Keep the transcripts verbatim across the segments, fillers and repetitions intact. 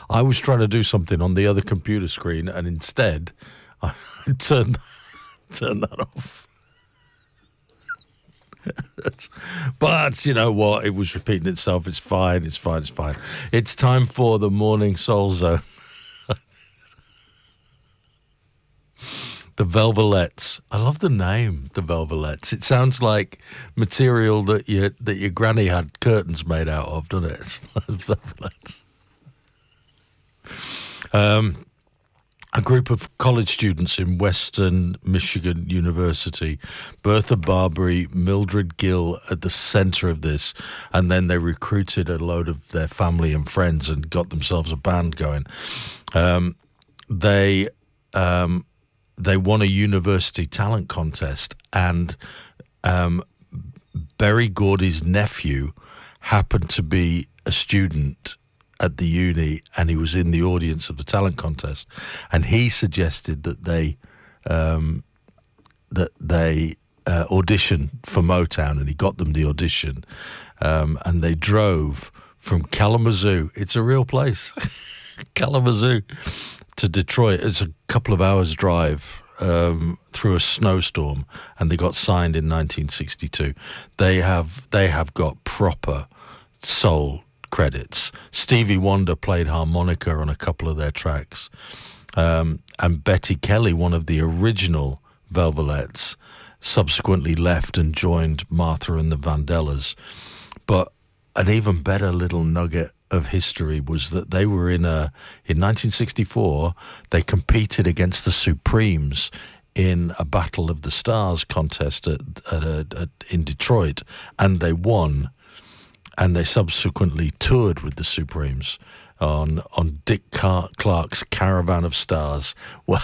I was trying to do something on the other computer screen, and instead, I turned turned that off. But you know what? It was repeating itself. It's fine. It's fine. It's fine. It's time for the Morning Soul Zone. The Velvelettes. I love the name, the Velvelettes. It sounds like material that your that your granny had curtains made out of, doesn't it? It's like Velvelettes. Um, a group of college students in Western Michigan University, Bertha Barbary, Mildred Gill at the center of this, and then they recruited a load of their family and friends and got themselves a band going. Um, they... Um, They won a university talent contest, and um, Berry Gordy's nephew happened to be a student at the uni, and he was in the audience of the talent contest, and he suggested that they um, that they uh, audition for Motown, and he got them the audition, um, and they drove from Kalamazoo. It's a real place, Kalamazoo, to Detroit. It's a couple of hours drive um, through a snowstorm, and they got signed in nineteen sixty-two. They have they have got proper soul credits. Stevie Wonder played harmonica on a couple of their tracks, um, and Betty Kelly, one of the original Velvelettes, subsequently left and joined Martha and the Vandellas. But an even better little nugget of history was that they were in a in nineteen sixty-four they competed against the Supremes in a Battle of the Stars contest at, at, a, at in Detroit, and they won, and they subsequently toured with the Supremes on on Dick Car- Clark's Caravan of Stars. Well,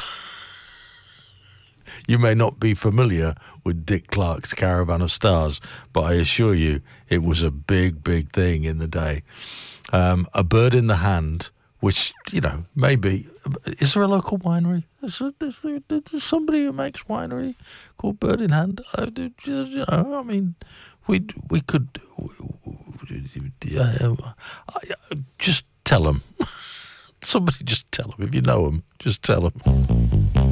you may not be familiar with Dick Clark's Caravan of Stars, but I assure you it was a big, big thing in the day. Um, a Bird in the Hand, which, you know, maybe... Is there a local winery? Is there, is there, is there somebody who makes winery called Bird in Hand? I, you know, I mean, we we could... Uh, just tell them. Somebody just tell them. If you know them, just tell them.